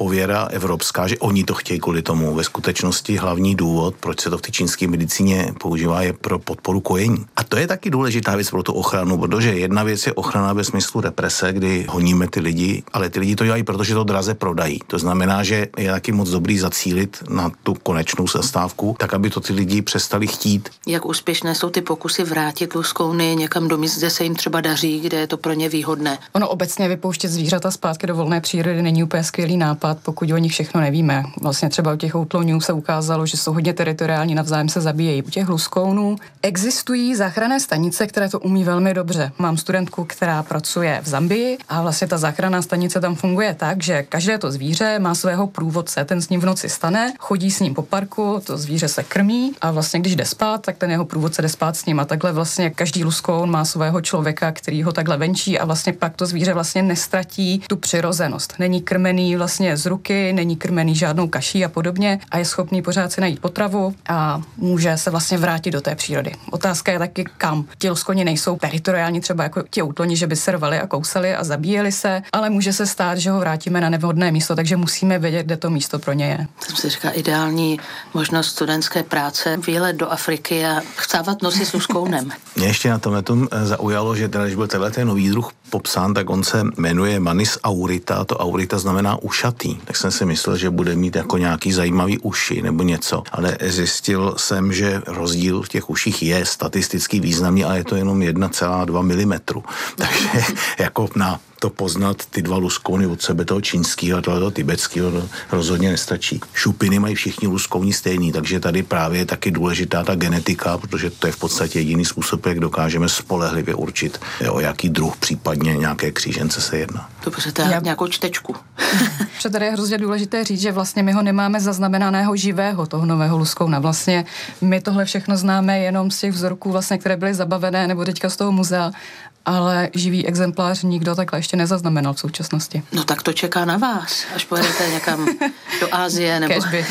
evropská, že oni to chtějí kvůli tomu. Ve skutečnosti hlavní důvod, proč se to v té čínské medicíně používá, je pro podporu kojení. A to je taky důležitá věc pro tu ochranu, protože jedna věc je ochrana ve smyslu represe, kdy honíme ty lidi, ale ty lidi to dělají, protože to draze prodají. To znamená, že je taky moc dobrý zacílit na tu konečnou sestávku, tak aby to ty lidi přestali chtít. Jak úspěšné jsou ty pokusy vrátit luskouny někam do míst, kde se jim třeba daří, kde je to pro ně výhodné? Ono obecně vypouštět zvířata zpátky do volné přírody není úplně skvělý nápad, pokud o nich všechno nevíme. Vlastně třeba u těch outloňů se ukázalo, že jsou hodně teritoriální, navzájem se zabíjejí. U těch luskounů existují záchranné stanice, které to umí velmi dobře. Mám studentku, která pracuje v Zambii a vlastně ta záchranná stanice tam funguje tak, že každé to zvíře má svého průvodce, ten s ním v noci stane, chodí s ním po parku, to zvíře se krmí a vlastně když jde spát, tak ten jeho průvodce jde spát s ním a takhle vlastně každý luskoun má svého člověka, který ho takhle venčí a vlastně pak to zvíře vlastně nestratí tu přirozenost. Není krmený vlastně z ruky, není krmený žádnou kaší a podobně a je schopný pořád si najít potravu a může se vlastně vrátit do té přírody. Otázka je taky kam. Ti luskoni nejsou teritoriální třeba jako ti outloni, že by se rvali a kousali a zabíjeli se, ale může se stát, že ho vrátíme na nevhodné místo, takže musíme vědět, kde to místo pro ně je. Jsem si říká ideální možnost studentské práce, výlet do Afriky a chcávat nosy s luskounem. Mě ještě na tomhle tom zaujalo, že teda, když byl tenhle ten nový druh popsán, tak on se jmenuje Manis aurita, to aurita znamená ušatý. Tak jsem si myslel, že bude mít jako nějaký zajímavý uši nebo něco, ale zjistil jsem, že rozdíl v těch uších je statisticky významný, ale je to jenom jedna celá dva milimetru. Takže jako na to poznat ty dva luskouny od sebe, toho čínského a toho tibetského, to rozhodně nestačí. Šupiny mají všichni luskouni stejný, takže tady právě je taky důležitá ta genetika, protože to je v podstatě jediný způsob, jak dokážeme spolehlivě určit, o jaký druh případně nějaké křížence se jedná. Dobře, to je nějakou čtečku. Protože tady je hrozně důležité říct, že vlastně my ho nemáme zaznamenaného živého, toho nového luskouna. Vlastně my tohle všechno známe jenom z těch vzorků, vlastně, které byly zabavené, nebo teďka z toho muzea, ale živý exemplář nikdo takhle ještě nezaznamenal v současnosti. No tak to čeká na vás, až pojedete někam do Asie nebo... Kežby.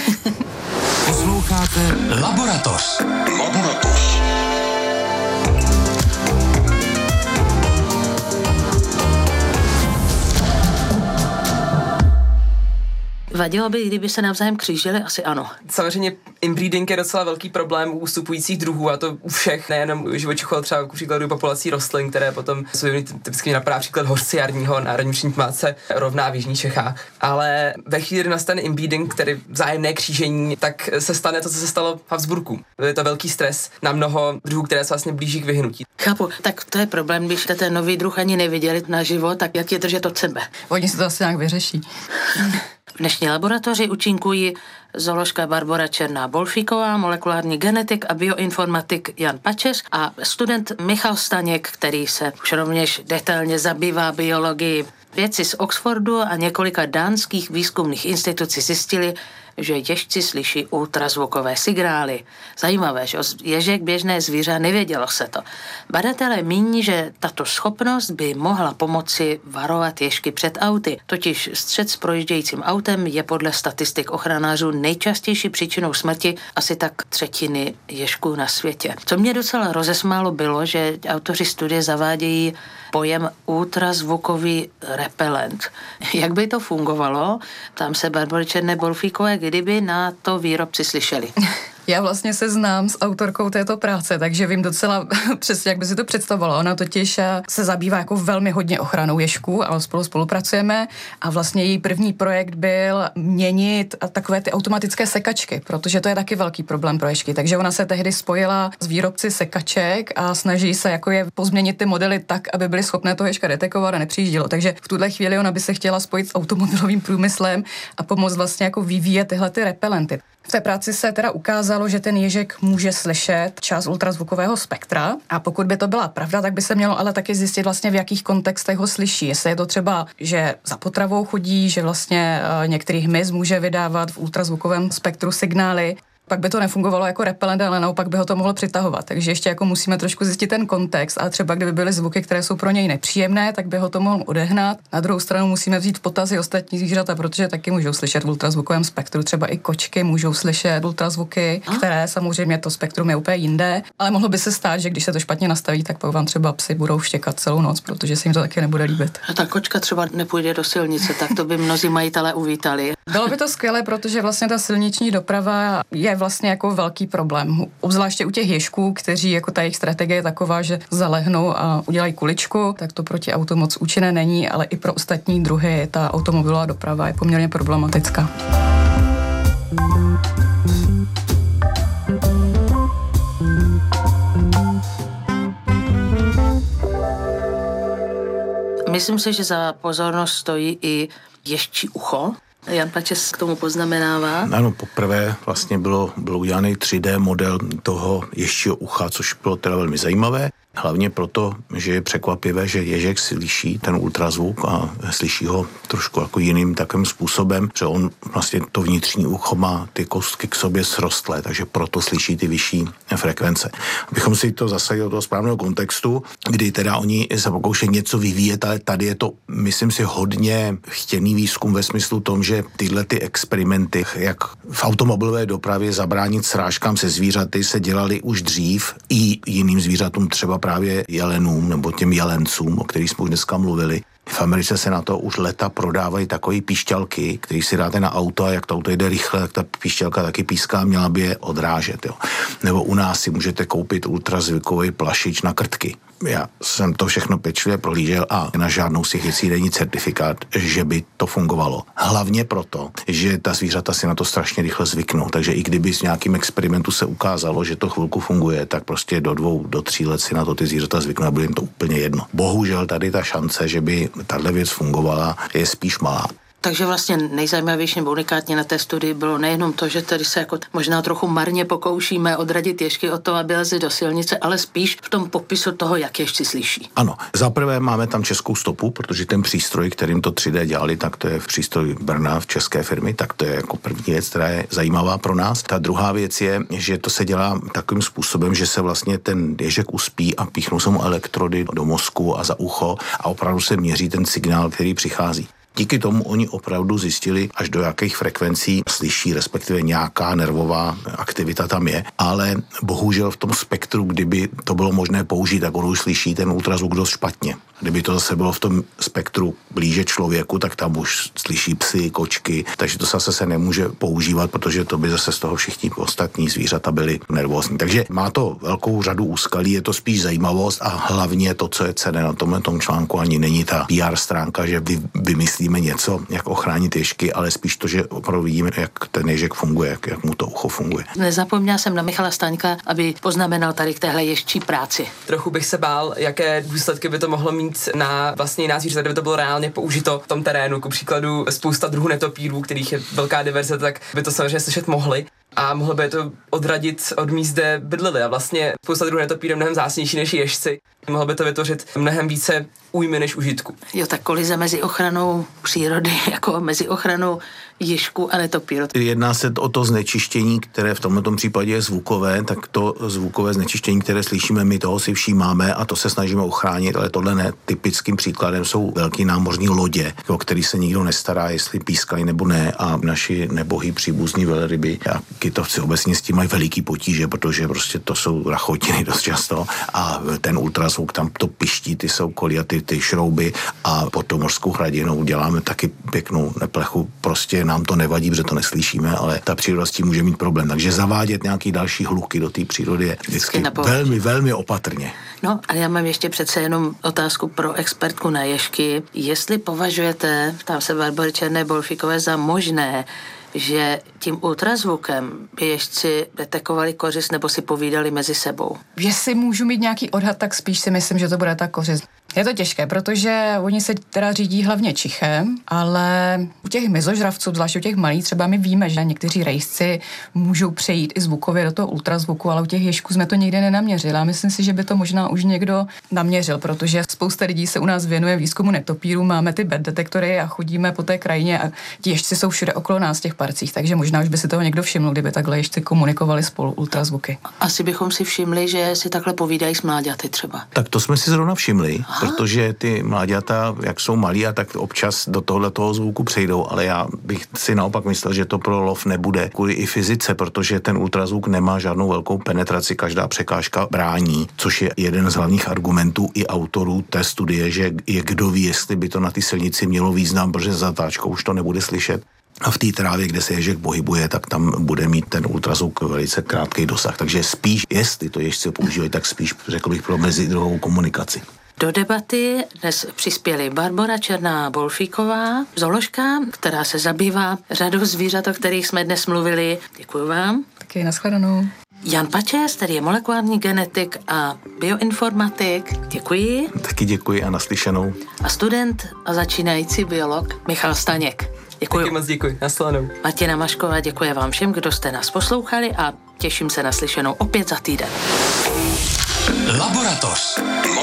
Posloucháte Laboratoř. Laboratoř. Vadilo by, kdyby se navzájem křížili? Asi ano. Samozřejmě inbreeding je docela velký problém u ustupujících druhů, a to u všech, nejenom u živočichů, ale třeba ku příkladu populací rostlin, které potom jsou typicky napadá příklad hořci jarního národní všichni tmátce rovná v jižních Čechách. Ale ve chvíli, kdy nastane inbreeding, tedy vzájemné křížení, tak se stane to, co se stalo v Habsburku. Je to velký stres na mnoho druhů, které se vlastně blíží k vyhnutí. Chápu, tak to je problém, když ten nový druh ani neviděli naživo, tak jak je držet od sebe? Oni se to asi nějak vyřeší. V dnešní laboratoři účinkují zooložka Barbora Černá-Bolfíková, molekulární genetik a bioinformatik Jan Pačes a student Michal Staněk, který se už rovněž detailně zabývá biologii. Vědci z Oxfordu a několika dánských výzkumných institucí zjistili, že ježci slyší ultrazvukové signály. Zajímavé, že ježek běžné zvíře, nevědělo se to. Badatelé míní, že tato schopnost by mohla pomoci varovat ježky před auty. Totiž střet s projíždějícím autem je podle statistik ochranářů nejčastější příčinou smrti asi tak třetiny ježků na světě. Co mě docela rozesmálo bylo, že autoři studie zavádějí pojem ultrazvukový repelent. Jak by to fungovalo? Tam se Barbory Černé-Bolfíkové, kdyby na to výrobci slyšeli. Já vlastně se znám s autorkou této práce, takže vím docela přesně, jak by si to představovala. Ona totiž se zabývá jako velmi hodně ochranou ježků, ale spolu spolupracujeme a vlastně její první projekt byl měnit takové ty automatické sekačky, protože to je taky velký problém pro ježky. Takže ona se tehdy spojila s výrobci sekaček a snaží se jako je pozměnit ty modely tak, aby byly schopné toho ježka detekovat a nepřijíždělo. Takže v tuhle chvíli ona by se chtěla spojit s automobilovým průmyslem a pomoct vlastně jako vyvíjet tyhle ty repelenty. V té práci se teda ukázalo, že ten ježek může slyšet část ultrazvukového spektra a pokud by to byla pravda, tak by se mělo ale taky zjistit vlastně, v jakých kontextech ho slyší. Jestli je to třeba, že za potravou chodí, že vlastně některý hmyz může vydávat v ultrazvukovém spektru signály. Pak by to nefungovalo jako repelent, ale naopak by ho to mohlo přitahovat. Takže ještě jako musíme trošku zjistit ten kontext a třeba kdyby byly zvuky, které jsou pro něj nepříjemné, tak by ho to mohl odehnat. Na druhou stranu musíme vzít v potaz i ostatní zvířata, protože taky můžou slyšet v ultrazvukovém spektru. Třeba i kočky můžou slyšet ultrazvuky, které samozřejmě to spektrum je úplně jinde, ale mohlo by se stát, že když se to špatně nastaví, tak pak vám třeba psy budou štěkat celou noc, protože se jim to taky nebude líbit. A ta kočka třeba nepůjde do silnice, tak to by mnozí majitelé uvítali. Bylo by to skvělé, protože vlastně ta silniční doprava je vlastně jako velký problém. Obzvláště u těch ježků, kteří jako ta jejich strategie je taková, že zalehnou a udělají kuličku, tak to proti autu moc účinné není, ale i pro ostatní druhy ta automobilová doprava je poměrně problematická. Myslím si, že za pozornost stojí i ježčí ucho. Jan Pačes k tomu poznamenává. Ano, poprvé vlastně bylo, bylo udělaný tři dé model toho ježčího ucha, což bylo teda velmi zajímavé. Hlavně proto, že je překvapivé, že ježek slyší ten ultrazvuk a slyší ho trošku jako jiným takovým způsobem, že on vlastně to vnitřní ucho má ty kostky k sobě srostlé, takže proto slyší ty vyšší frekvence. Abychom si to zasadili do toho správného kontextu, kdy teda oni se pokoušejí něco vyvíjet, ale tady je to, myslím si, hodně chtěný výzkum ve smyslu tom, že tyhle ty experimenty, jak v automobilové dopravě zabránit srážkám se zvířaty, se dělaly už dřív i jiným zvířatům, třeba právě jelenům nebo těm jelencům, o kterých jsme už dneska mluvili. V Americe se na to už leta prodávají takové píšťalky, které si dáte na auto a jak to auto jde rychle, tak ta píšťalka taky píská, měla by je odrážet. Jo. Nebo u nás si můžete koupit ultrazvukový plašič na krtky. Já jsem to všechno pečlivě prohlížel a na žádnou z těch věcí není certifikát, že by to fungovalo. Hlavně proto, že ta zvířata si na to strašně rychle zvyknou, takže i kdyby s nějakým experimentu se ukázalo, že to chvilku funguje, tak prostě do dvou, do tří let si na to ty zvířata zvyknou a bude jim to úplně jedno. Bohužel tady ta šance, že by tahle věc fungovala, je spíš malá. Takže vlastně nejzajímavější nebo unikátně na té studii bylo nejenom to, že tady se jako možná trochu marně pokoušíme odradit ježky od toho, aby lezli do silnice, ale spíš v tom popisu toho, jak ježci slyší. Ano, zaprvé máme tam českou stopu, protože ten přístroj, kterým to tři dé dělali, tak to je v přístroj Brna v české firmy, tak to je jako první věc, která je zajímavá pro nás. Ta druhá věc je, že to se dělá takovým způsobem, že se vlastně ten ježek uspí a píchnou se mu elektrody do mozku a za ucho a opravdu se měří ten signál, který přichází. Díky tomu oni opravdu zjistili, až do jakých frekvencí slyší, respektive nějaká nervová aktivita tam je, ale bohužel v tom spektru, kdyby to bylo možné použít, tak ono už slyší ten ultrazvuk dost špatně. Kdyby to zase bylo v tom spektru blíže člověku, tak tam už slyší psy, kočky, takže to zase se nemůže používat, protože to by zase z toho všichni ostatní zvířata byli nervózní. Takže má to velkou řadu úskalí, je to spíš zajímavost a hlavně to, co je cenné na tomhle tom článku, ani není ta P R stránka, že vy, vymyslíme něco, jak ochránit ježky, ale spíš to, že opravdu vidíme, jak ten ježek funguje, jak, jak mu to ucho funguje. Nezapomněl jsem na Michala Staňka, aby poznamenal tady k téhle ježčí práci. Trochu bych se bál, jaké důsledky by to mohlo mít na vlastně jiná zvířata, kdyby to bylo reálně použito v tom terénu. Ku příkladu spousta druhů netopírů, kterých je velká diverzita, tak by to samozřejmě slyšet mohli. A mohlo by to odradit od míst, kde bydleli. A vlastně spousta druhů netopírů je mnohem vzácnější než ježci. Mohlo by to vytvořit mnohem více újmy než užitku. Jo, tak kolize mezi ochranou přírody, jako mezi ochranou ježku a netopíru. Jedná se o to znečištění, které v tomto případě je zvukové, tak to zvukové znečištění, které slyšíme, my toho si všímáme a to se snažíme ochránit, ale tohle ne. Typickým příkladem jsou velký námořní lodě, o který se nikdo nestará, jestli pískají nebo ne, a naši nebohý příbuzní velryby a kytovci obecně s tím mají veliký potíže, protože prostě to jsou rachotiny dost často a ten ultrazvuk tam to piští, ty soukolí a ty, ty šrouby a pod tou mořskou hladinou děláme taky pěknou neplechu. Prostě nám to nevadí, protože to neslyšíme, ale ta příroda s tím může mít problém. Takže zavádět nějaký další hluky do té přírody je vždycky velmi, velmi opatrně. No a já mám ještě přece jenom otázku pro expertku na ježky. Jestli považujete, ptám se Barbory Černé Bolfíkové, za možné, že tím ultrazvukem by ježci detekovali kořist nebo si povídali mezi sebou? Jestli můžu mít nějaký odhad, tak spíš si myslím, že to bude ta kořist. Je to těžké, protože oni se teda řídí hlavně čichem, ale u těch mizožravců, zvláště u těch malých, třeba my víme, že někteří rejsci můžou přejít i zvukově do toho ultrazvuku, ale u těch ježků jsme to nikdy nenaměřili. A myslím si, že by to možná už někdo naměřil, protože spousta lidí se u nás věnuje výzkumu netopírů, máme ty bed detektory a chodíme po té krajině a ti ježci jsou všude okolo nás v těch parcích, takže možná už by si toho někdo všiml, kdyby takhle ježci komunikovali spolu ultrazvuky. Asi bychom si všimli, že si takhle povídají s mláďaty třeba. Tak to jsme si zrovna všimli, Aha. protože ty mláďata, jak jsou malí, a tak občas do tohle toho zvuku přejdou, ale já bych si naopak myslel, že to pro lov nebude kvůli i fyzice, protože ten ultrazvuk nemá žádnou velkou penetraci, každá překážka brání, což je jeden z hlavních argumentů i autorů té studie, že je kdo ví, jestli by to na ty silnici mělo význam, protože za zatáčkou už to nebude slyšet. A v té trávě, kde se ježek pohybuje, tak tam bude mít ten ultrazvuk velice krátký dosah. Takže spíš, jestli to ježci používají, tak spíš, řekl bych, pro mezidruhovou komunikaci. Do debaty dnes přispěli Barbora Černá-Bolfíková, zooložka, která se zabývá řadou zvířat, o kterých jsme dnes mluvili. Děkuji vám. Taky nashledanou. Jan Pačes, který je molekulární genetik a bioinformatik. Děkuji. Taky děkuji a naslyšenou. A student a začínající biolog Michal Staněk. Děkuji. Taky moc děkuji. Nashledanou. Martina Mašková, děkuji vám všem, kdo jste nás poslouchali a těším se na slyšenou opět za týden. Laboratoř.